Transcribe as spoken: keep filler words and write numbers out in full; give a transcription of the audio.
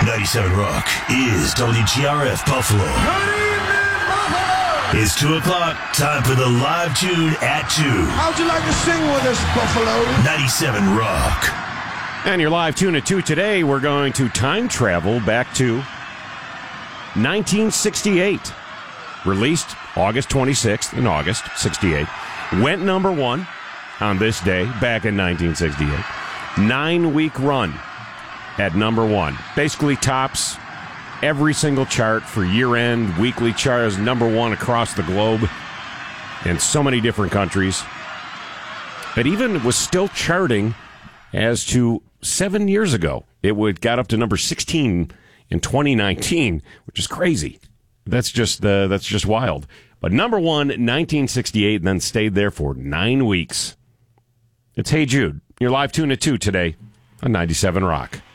ninety-seven Rock is W G R F Buffalo. It's two o'clock. Time for the live tune at two. How'd you like to sing with us, Buffalo? ninety-seven Rock. And your live tune at two today, we're going to time travel back to nineteen sixty-eight. Released August twenty-sixth, in August sixty-eight. Went number one on this day back in nineteen sixty-eight. Nine-week run at number one. Basically tops every single chart for year-end, weekly charts, number one across the globe in so many different countries. But even was still charting as to seven years ago. It would got up to number sixteen in twenty nineteen, which is crazy. That's just uh, that's just wild. But number one, nineteen sixty-eight, and then stayed there for nine weeks. It's Hey Jude, your live tune at two today on ninety-seven Rock.